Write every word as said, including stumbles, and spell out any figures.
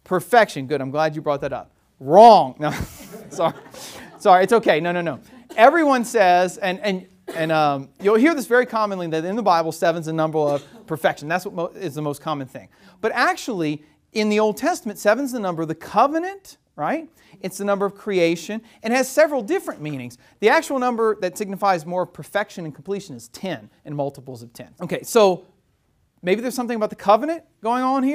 Perfection. Good. I'm glad you brought that up. Wrong. No, sorry. Sorry. It's okay. No, no, no. Everyone says, and and and um, you'll hear this very commonly, that in the Bible, seven's a number of perfection. That's what mo- is the most common thing. But actually, in the Old Testament, seven's the number of the covenant, right? It's the number of creation, and has several different meanings. The actual number that signifies more perfection and completion is ten, and multiples of ten. Okay, so maybe there's something about the covenant going on here.